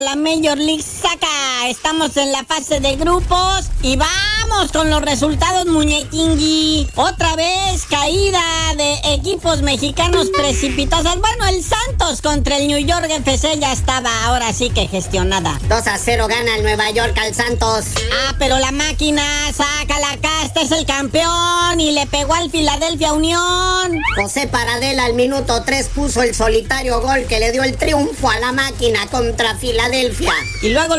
La Major League Soccer, estamos en la fase de grupos y vamos con los resultados, muñequingui. Otra vez caída de equipos mexicanos precipitosas. Bueno, el Santos contra el New York FC ya estaba ahora sí que gestionada. 2-0 gana el Nueva York al Santos. Ah, pero la máquina saca la casta, es el campeón y le pegó al Philadelphia Unión. José Paradela al minuto 3 puso el solitario gol que le dio el triunfo a la máquina contra Filadelfia. Y luego